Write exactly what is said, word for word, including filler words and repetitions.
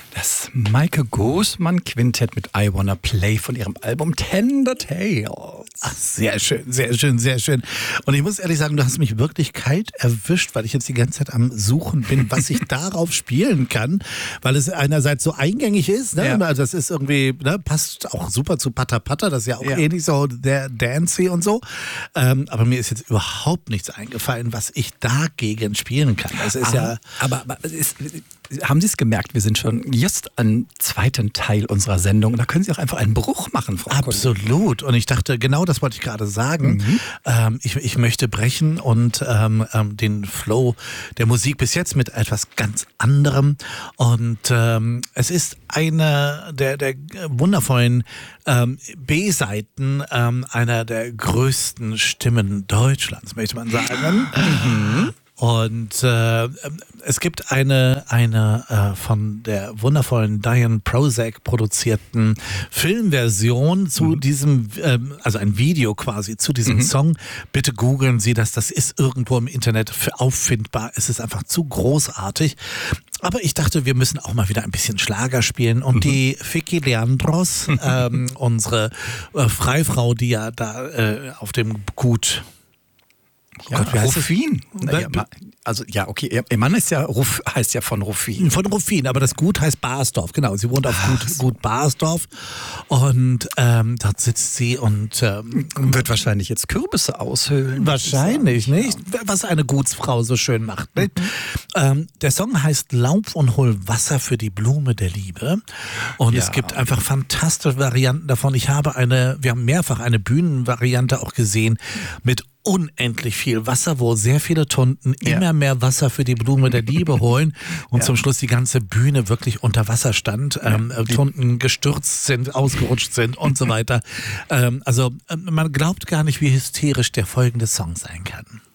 Das Maike Großmann Quintett mit I Wanna Play von ihrem Album Tender Tales. Ach, sehr schön, sehr schön, sehr schön. Und ich muss ehrlich sagen, du hast mich wirklich kalt erwischt, weil ich jetzt die ganze Zeit am Suchen bin, was ich darauf spielen kann, weil es einerseits so eingängig ist, ne? Ja. Also das ist irgendwie, ne? Passt auch super zu Pata Pata, das ist ja auch Ja. ähnlich so der Dancy und so. Ähm, aber mir ist jetzt überhaupt nichts eingefallen, was ich dagegen spielen kann. Das ist ja... Aber, aber ist, haben Sie es gemerkt, wir sind schon just am zweiten Teil unserer Sendung. Da können Sie auch einfach einen Bruch machen, Frau Kollegin. Absolut. Und ich dachte, genau das wollte ich gerade sagen. Mhm. Ähm, ich, ich möchte brechen und ähm, ähm, den Flow der Musik bis jetzt mit etwas ganz anderem. Und ähm, es ist eine der, der wundervollen ähm, B-Seiten ähm, einer der größten Stimmen Deutschlands, möchte man sagen. Mhm. Und äh, es gibt eine, eine äh, von der wundervollen Diane Prozac produzierten Filmversion zu mhm. diesem, ähm, also ein Video quasi zu diesem mhm. Song. Bitte googeln Sie das, das ist irgendwo im Internet für auffindbar. Es ist einfach zu großartig. Aber ich dachte, wir müssen auch mal wieder ein bisschen Schlager spielen. Und mhm. die Vicky Leandros, ähm, unsere äh, Freifrau, die ja da äh, auf dem Gut... Oh ja, Gott, wie heißt Rufin. Ja, also ja, okay, ihr Mann ist ja, Ruf, heißt ja von Rufin. Von Rufin, aber das Gut heißt Barsdorf, genau. Sie wohnt auf Gut, Gut Barsdorf und ähm, dort sitzt sie und ähm, wird wahrscheinlich jetzt Kürbisse aushöhlen. Wahrscheinlich, nicht? Ja. Was eine Gutsfrau so schön macht. Nicht? Mhm. Ähm, der Song heißt Lauf und hol Wasser für die Blume der Liebe und ja. es gibt einfach fantastische Varianten davon. Ich habe eine, wir haben mehrfach eine Bühnenvariante auch gesehen mit unendlich viel Wasser, wo sehr viele Tunden ja. immer mehr Wasser für die Blume der Liebe holen und ja. zum Schluss die ganze Bühne wirklich unter Wasser stand, ja. ähm, Tunden gestürzt sind, ausgerutscht sind und so weiter. Ähm, also man glaubt gar nicht, wie hysterisch der folgende Song sein kann.